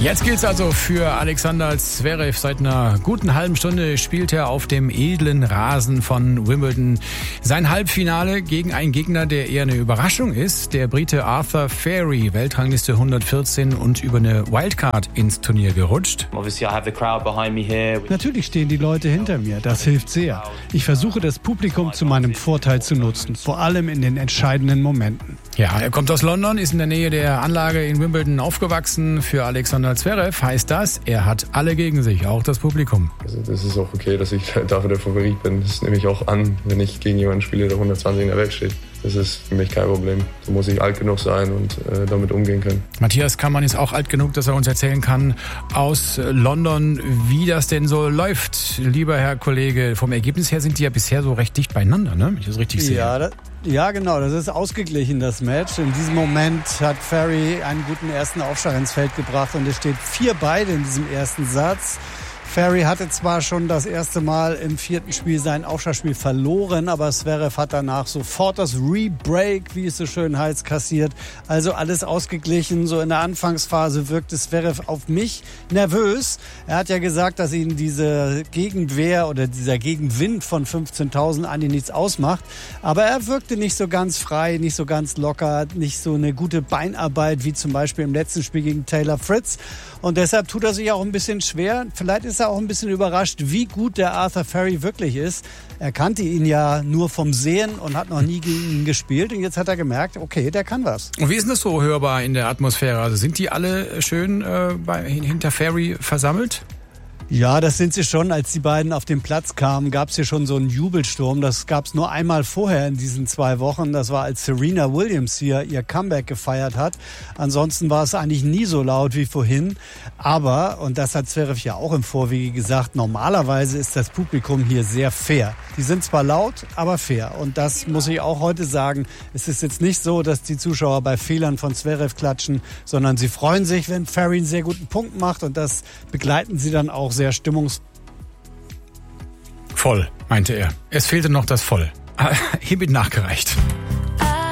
Jetzt geht's also für Alexander Zverev. Seit einer guten halben Stunde spielt er auf dem edlen Rasen von Wimbledon sein Halbfinale gegen einen Gegner, der eher eine Überraschung ist. Der Brite Arthur Fairy, Weltrangliste 114 und über eine Wildcard ins Turnier gerutscht. Natürlich stehen die Leute hinter mir, das hilft sehr. Ich versuche das Publikum zu meinem Vorteil zu nutzen, vor allem in den entscheidenden Momenten. Ja, er kommt aus London, ist in der Nähe der Anlage in Wimbledon aufgewachsen. Für Alexander Zverev heißt das, er hat alle gegen sich, auch das Publikum. Also das ist auch okay, dass ich dafür der Favorit bin. Das nehme ich auch an, wenn ich gegen jemanden spiele, der 120 in der Welt steht. Das ist für mich kein Problem. Da muss ich alt genug sein und damit umgehen können. Matthias Kammann ist auch alt genug, dass er uns erzählen kann aus London, wie das denn so läuft. Lieber Herr Kollege, vom Ergebnis her sind die ja bisher so recht dicht beieinander, ne? Wenn ich das richtig sehe. Ja, genau, das ist ausgeglichen, das Match. In diesem Moment hat Ferry einen guten ersten Aufschlag ins Feld gebracht und es steht 4-2 in diesem ersten Satz. Ferry hatte zwar schon das erste Mal im vierten Spiel sein Aufschlagspiel verloren, aber Zverev hat danach sofort das Rebreak, wie es so schön heißt, kassiert. Also alles ausgeglichen. So in der Anfangsphase wirkte Zverev auf mich nervös. Er hat ja gesagt, dass ihn diese Gegenwehr oder dieser Gegenwind von 15.000 eigentlich nichts ausmacht. Aber er wirkte nicht so ganz frei, nicht so ganz locker, nicht so eine gute Beinarbeit wie zum Beispiel im letzten Spiel gegen Taylor Fritz. Und deshalb tut er sich auch ein bisschen schwer. Vielleicht ist er auch ein bisschen überrascht, wie gut der Arthur Fairy wirklich ist. Er kannte ihn ja nur vom Sehen und hat noch nie gegen ihn gespielt. Und jetzt hat er gemerkt, okay, der kann was. Und wie ist denn das so hörbar in der Atmosphäre? Also sind die alle schön hinter Fairy versammelt? Ja, das sind sie schon. Als die beiden auf den Platz kamen, gab es hier schon so einen Jubelsturm. Das gab es nur einmal vorher in diesen 2 Wochen. Das war, als Serena Williams hier ihr Comeback gefeiert hat. Ansonsten war es eigentlich nie so laut wie vorhin. Aber, und das hat Zverev ja auch im Vorwege gesagt, normalerweise ist das Publikum hier sehr fair. Die sind zwar laut, aber fair. Und das muss ich auch heute sagen. Es ist jetzt nicht so, dass die Zuschauer bei Fehlern von Zverev klatschen, sondern sie freuen sich, wenn Fairy einen sehr guten Punkt macht. Und das begleiten sie dann auch sehr voll, meinte er. Es fehlte noch das Voll. Hiermit nachgereicht.